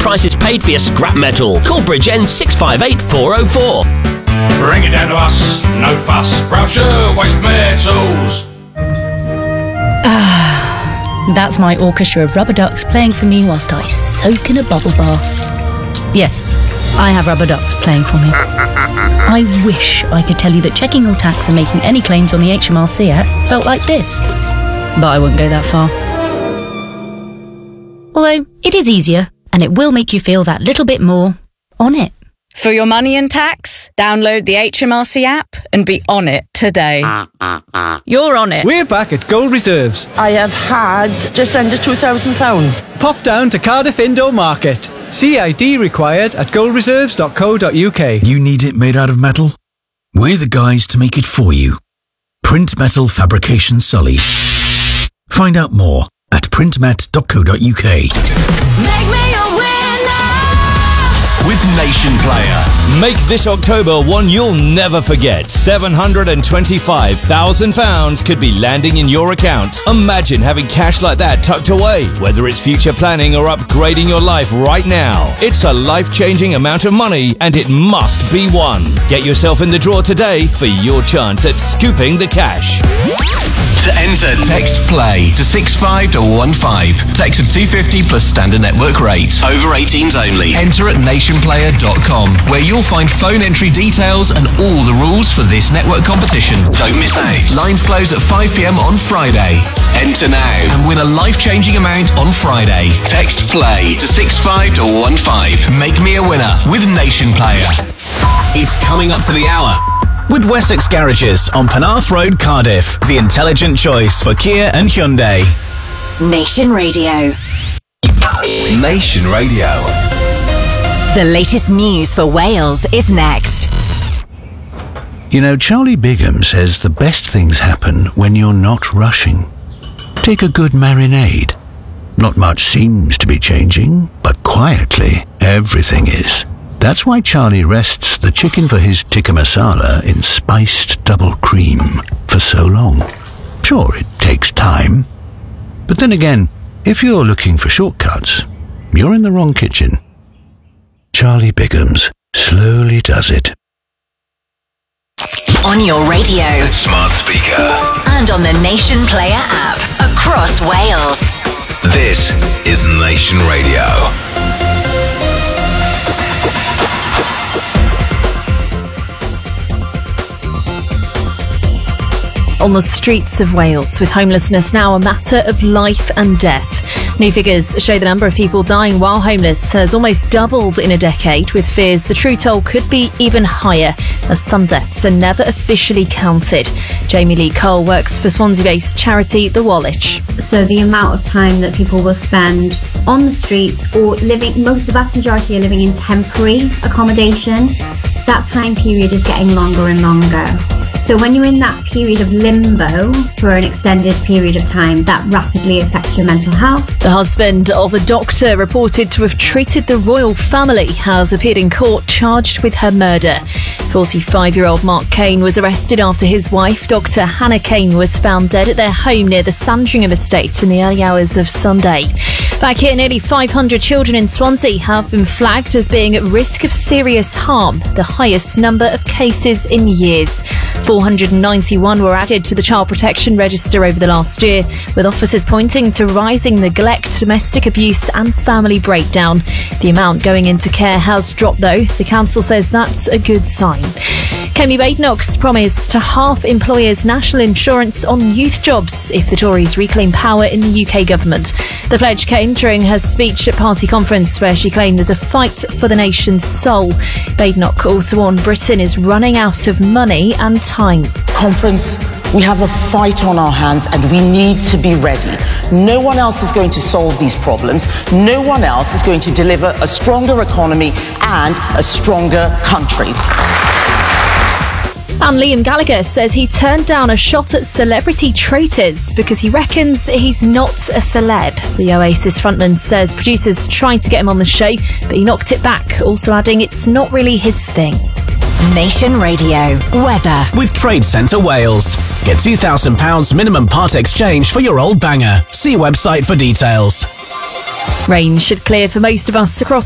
price is paid for your scrap metal. Call Bridgend 658 404. Bring it down to us, no fuss. Brochure, waste metals. That's my orchestra of rubber ducks playing for me whilst I soak in a bubble bath. Yes, I have rubber ducks playing for me. I wish I could tell you that checking your tax and making any claims on the HMRC app felt like this. But I wouldn't go that far. Although, it is easier, and it will make you feel that little bit more on it. For your money and tax, download the HMRC app and be on it today. You're on it. We're back at Gold Reserves. I have had just under £2,000. Pop down to Cardiff Indoor Market. CID required at goldreserves.co.uk. You need it made out of metal? We're the guys to make it for you. Print Metal Fabrication Sully. Find out more at printmet.co.uk. Make me a winner with Nation Player. Make this October one you'll never forget. £725,000 could be landing in your account. Imagine having cash like that tucked away. Whether it's future planning or upgrading your life right now, it's a life-changing amount of money and it must be won. Get yourself in the draw today for your chance at scooping the cash. To enter, text PLAY to 65215. Text at 250 plus standard network rate. Over 18s only. Enter at nationplayer.com, where you'll find phone entry details and all the rules for this network competition. Don't miss out. Lines close at 5 p.m. on Friday. Enter now and win a life-changing amount on Friday. Text PLAY to 65215. Make me a winner with Nation Player. It's coming up to the hour. With Wessex Garages on Penarth Road, Cardiff, the intelligent choice for Kia and Hyundai. Nation Radio. Nation Radio. The latest news for Wales is next. You know, Charlie Bigham says the best things happen when you're not rushing. Take a good marinade. Not much seems to be changing, but quietly, everything is. That's why Charlie rests the chicken for his tikka masala in spiced double cream for so long. Sure, it takes time. But then again, if you're looking for shortcuts, you're in the wrong kitchen. Charlie Bigham's slowly does it. On your radio, smart speaker, and on the Nation Player app across Wales. This is Nation Radio. On the streets of Wales, with homelessness now a matter of life and death. New figures show the number of people dying while homeless has almost doubled in a decade, with fears the true toll could be even higher, as some deaths are never officially counted. Jamie Lee Cole works for Swansea-based charity The Woolwich. So the amount of time that people will spend on the streets or living, the vast majority are living in temporary accommodation, that time period is getting longer and longer. So when you're in that period of limbo for an extended period of time, that rapidly affects your mental health. The husband of a doctor reported to have treated the royal family has appeared in court charged with her murder. 45-year-old Mark Kane was arrested after his wife, Dr. Hannah Kane, was found dead at their home near the Sandringham estate in the early hours of Sunday. Back here, nearly 500 children in Swansea have been flagged as being at risk of serious harm, the highest number of cases in years. 491 were added to the Child Protection Register over the last year, with officers pointing to rising neglect, domestic abuse and family breakdown. The amount going into care has dropped though. The council says that's a good sign. Kemi Badenoch's promised to halve employers' national insurance on youth jobs if the Tories reclaim power in the UK government. The pledge came during her speech at party conference, where she claimed there's a fight for the nation's soul. Badenoch also warned Britain is running out of money and time. Conference, we have a fight on our hands and we need to be ready. No one else is going to solve these problems. No one else is going to deliver a stronger economy and a stronger country. And Liam Gallagher says he turned down a shot at celebrity traitors because he reckons he's not a celeb. The Oasis frontman says producers tried to get him on the show, but he knocked it back, also adding it's not really his thing. Nation Radio weather with Trade Centre Wales. Get £2,000 minimum part exchange for your old banger. See website for details. Rain should clear for most of us across